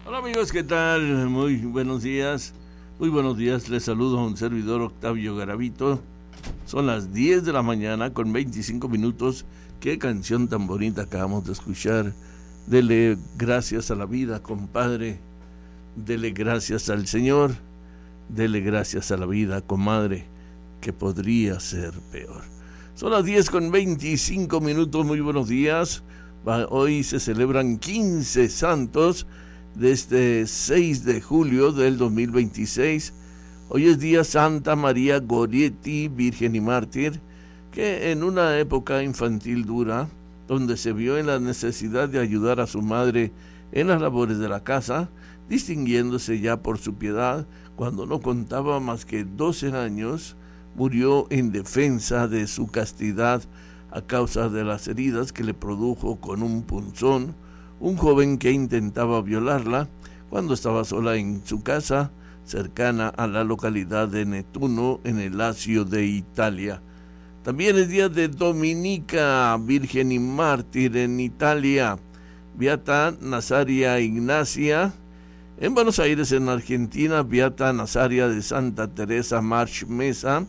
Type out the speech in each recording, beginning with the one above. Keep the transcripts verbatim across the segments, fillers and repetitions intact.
Hola amigos, ¿qué tal? Muy buenos días. Muy buenos días, les saludo a un servidor Octavio Garavito. Son las diez de la mañana con veinticinco minutos. Qué canción tan bonita acabamos de escuchar. Dele gracias a la vida, compadre. Dele gracias al Señor. Dele gracias a la vida, comadre, que podría ser peor. Son las diez con veinticinco minutos. Muy buenos días. Hoy se celebran quince santos de este seis de julio del dos mil veintiséis. Hoy es día Santa María Goretti, virgen y mártir, que en una época infantil dura, donde se vio en la necesidad de ayudar a su madre en las labores de la casa, distinguiéndose ya por su piedad, cuando no contaba más que doce años, murió en defensa de su castidad a causa de las heridas que le produjo con un punzón un joven que intentaba violarla cuando estaba sola en su casa, cercana a la localidad de Nettuno, en el Lacio de Italia. También es día de Dominica, virgen y mártir en Italia. Beata Nazaria Ignacia. En Buenos Aires, en Argentina, Beata Nazaria de Santa Teresa March Mesa,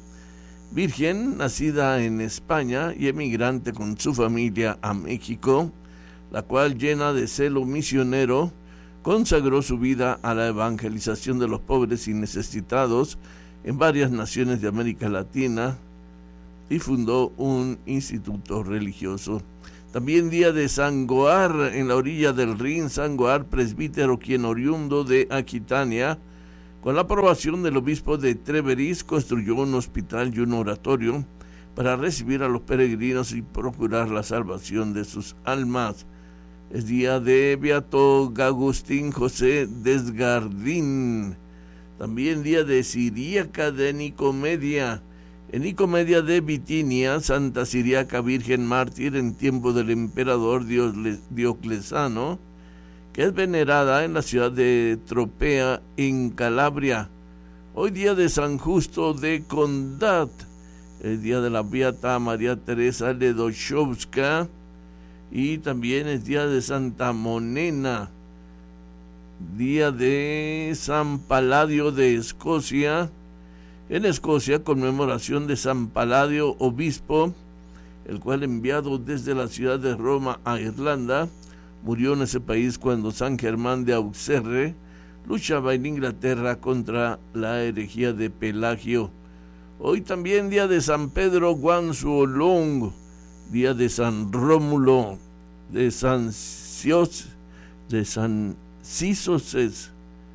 virgen nacida en España y emigrante con su familia a México, la cual, llena de celo misionero, consagró su vida a la evangelización de los pobres y necesitados en varias naciones de América Latina y fundó un instituto religioso. También día de San Goar, en la orilla del Rin. San Goar, presbítero, quien oriundo de Aquitania, con la aprobación del obispo de Treveris, construyó un hospital y un oratorio para recibir a los peregrinos y procurar la salvación de sus almas. Es día de Beato Agustín José Desgardín. También día de Siríaca de Nicomedia. En Nicomedia de Bitinia, Santa Siríaca, virgen mártir en tiempo del emperador Diocleciano, que es venerada en la ciudad de Tropea, en Calabria. Hoy día de San Justo de Condat. El día de la Beata María Teresa Ledóchowska. Y también es día de Santa Monena, día de San Paladio de Escocia. En Escocia, conmemoración de San Paladio, obispo, el cual, enviado desde la ciudad de Roma a Irlanda, murió en ese país cuando San Germán de Auxerre luchaba en Inglaterra contra la herejía de Pelagio. Hoy también día de San Pedro Guanzuolong, día de San Rómulo, de San Sios, de San Sisoes,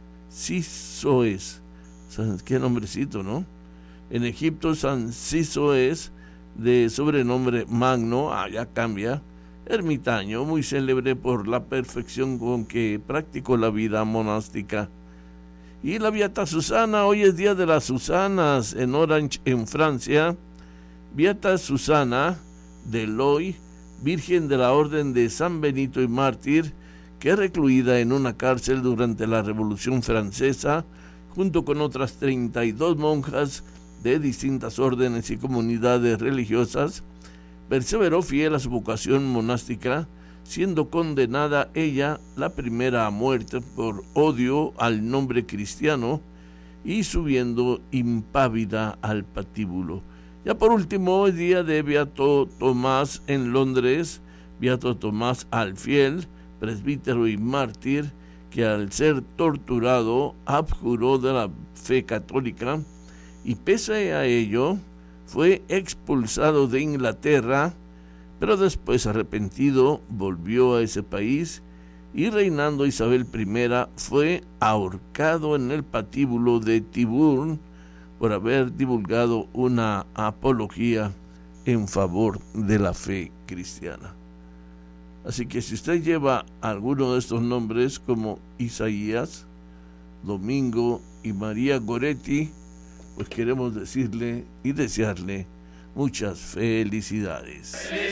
Sisoes, qué nombrecito, ¿no? En Egipto, San Sisoes, de sobrenombre Magno, ah, ya cambia, ermitaño, muy célebre por la perfección con que practicó la vida monástica. Y la Beata Susana, hoy es día de las Susanas, en Orange, en Francia. Beata Susana de Loy, virgen de la Orden de San Benito y mártir, que recluida en una cárcel durante la Revolución Francesa, junto con otras treinta y dos monjas de distintas órdenes y comunidades religiosas, perseveró fiel a su vocación monástica, siendo condenada ella la primera a muerte por odio al nombre cristiano y subiendo impávida al patíbulo. Ya por último, el día de Beato Tomás en Londres. Beato Tomás Alfiel, presbítero y mártir, que al ser torturado abjuró de la fe católica y pese a ello fue expulsado de Inglaterra, pero después, arrepentido, volvió a ese país y, reinando Isabel primera, fue ahorcado en el patíbulo de Tyburn por haber divulgado una apología en favor de la fe cristiana. Así que si usted lleva alguno de estos nombres, como Isaías, Domingo y María Goretti, pues queremos decirle y desearle muchas felicidades.